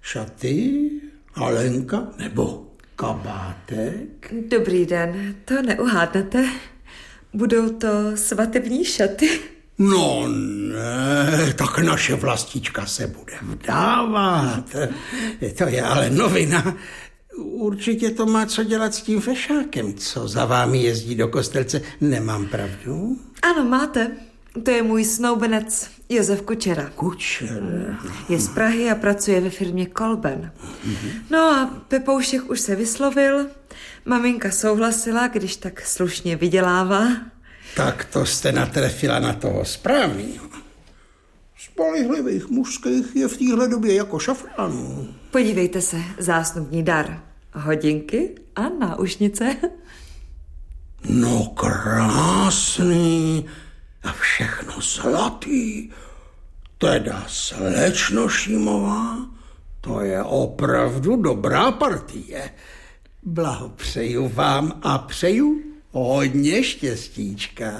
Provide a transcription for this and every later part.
Šaty, halenka nebo kabátek? Dobrý den, to neuhádnete. Budou to svatební šaty? No ne, tak naše vlastička se bude vdávat. To je ale novina. Určitě to má co dělat s tím fešákem, co za vámi jezdí do Kostelce. Nemám pravdu? Ano, máte. To je můj snoubenec Josef Kučera. Kučera. Je z Prahy a pracuje ve firmě Kolben. No a Pepoušek už se vyslovil. Maminka souhlasila, když tak slušně vydělává. Tak to jste natrefila na toho správného. Spolehlivých mužských je v téhle době jako šafránů. Podívejte se, zásnubní dar. Hodinky a náušnice. No krásný a všechno zlatý. Teda slečno Šímová, to je opravdu dobrá partie. Blahopřeju vám a přeju hodně štěstíčka.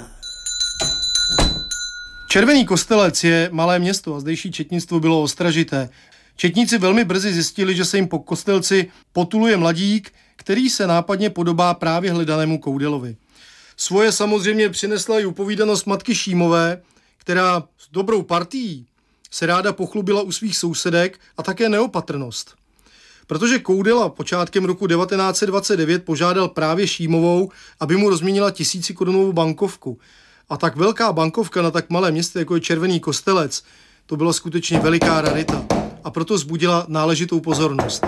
Červený Kostelec je malé město a zdejší četnictvo bylo ostražité. Četníci velmi brzy zjistili, že se jim po Kostelci potuluje mladík, který se nápadně podobá právě hledanému Koudelovi. Svoje samozřejmě přinesla i upovídanost matky Šímové, která s dobrou partií se ráda pochlubila u svých sousedek, a také neopatrnost. Protože Koudela počátkem roku 1929 požádal právě Šímovou, aby mu rozměnila 1000korunovou bankovku. A tak velká bankovka na tak malé městě, jako je Červený Kostelec, to byla skutečně veliká rarita a proto vzbudila náležitou pozornost.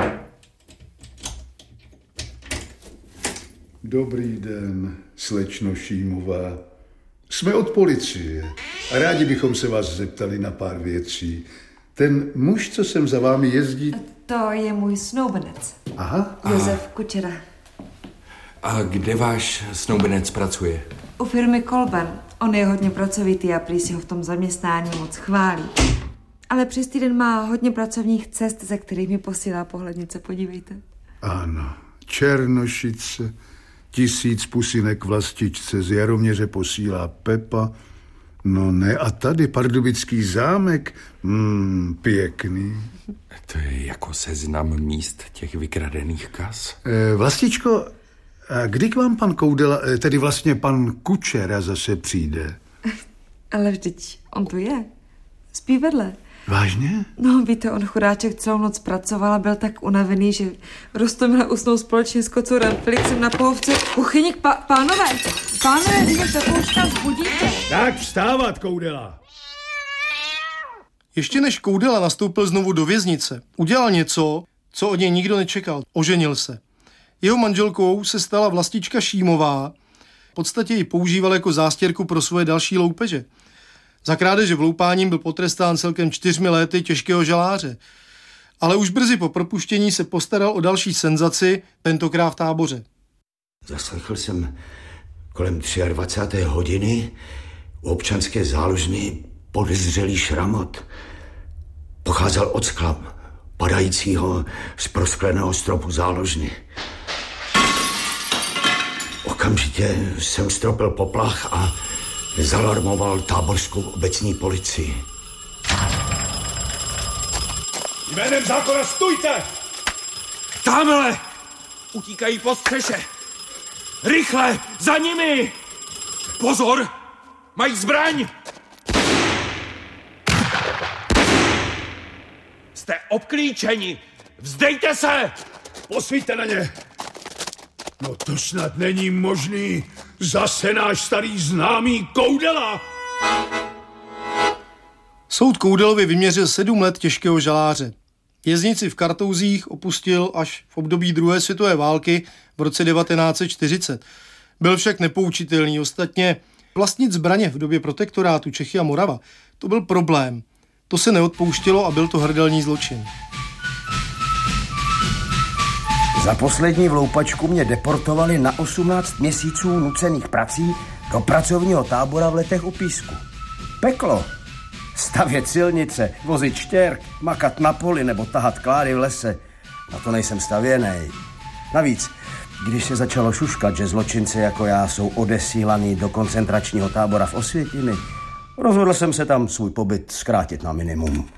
Dobrý den, slečno Šímová. Jsme od policie a rádi bychom se vás zeptali na pár věcí. Ten muž, co sem za vámi jezdí... To je můj snoubenec. Aha. Josef Kučera. A kde váš snoubenec pracuje? U firmy Kolben. On je hodně pracovitý a prý si ho v tom zaměstnání moc chválí. Ale přes týden má hodně pracovních cest, ze kterých mi posílá pohlednice, podívejte. Ano, Černošice, 1000 pusinek vlastičce, z Jaroměře posílá Pepa. No ne, a tady Pardubický zámek, pěkný. To je jako seznam míst těch vykradených kas. Vlastičko, a kdy k vám pan Koudela, tedy vlastně pan Kučera zase přijde? Ale vždyť on tu je. Spí vedle. Vážně? No, víte, on chudáček celou noc pracoval a byl tak unavený, že Rostomila usnul společně s kocourem Felixem na pohovce v kuchyni. Pánové, vidím Pepouška, vzbudíte. Tak vstávat, Koudela. Ještě než Koudela nastoupil znovu do věznice, udělal něco, co od něj nikdo nečekal. Oženil se. Jeho manželkou se stala vlastička Šímová. V podstatě ji používal jako zástěrku pro svoje další loupeže. Za krádeže vloupáním byl potrestán celkem 4 lety těžkého žaláře. Ale už brzy po propuštění se postaral o další senzaci, tentokrát v Táboře. Zaslechl jsem kolem 23. hodiny u občanské záložny podezřelý šramot. Pocházel od skla padajícího z proskleného stropu záložny. Okamžitě jsem stropil poplach a zalarmoval táborskou obecní policii. Jménem zákona stůjte! Tamhle! Utíkají po střeše! Rychle! Za nimi! Pozor! Mají zbraň! Jste obklíčeni! Vzdejte se! Posvíťte na ně! No to snad není možný. Zase náš starý známý Koudela. Soud Koudelovi vyměřil 7 let těžkého žaláře. Věznici v Kartouzích opustil až v období druhé světové války v roce 1940. Byl však nepoučitelný. Ostatně vlastnit zbraně v době protektorátu Čechy a Morava, to byl problém. To se neodpouštělo a byl to hrdelní zločin. Za poslední vloupačku mě deportovali na 18 měsíců nucených prací do pracovního tábora v Letech u Písku. Peklo. Stavět silnice, vozit štěrk, makat na poli nebo tahat klády v lese. Na to nejsem stavěnej. Navíc, když se začalo šuškat, že zločinci jako já jsou odesílaní do koncentračního tábora v Osvětimi, rozhodl jsem se tam svůj pobyt zkrátit na minimum.